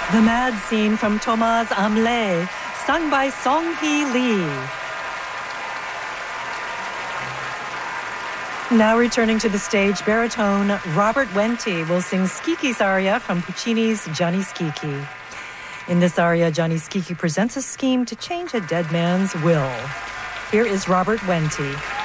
The Mad Scene from Thomas Amle, sung by Song-hee Lee. Now returning to the stage, baritone Robert Wente will sing Skiki's aria from Puccini's Gianni Schicchi. In this aria, Gianni Schicchi presents a scheme to change a dead man's will. Here is Robert Wente.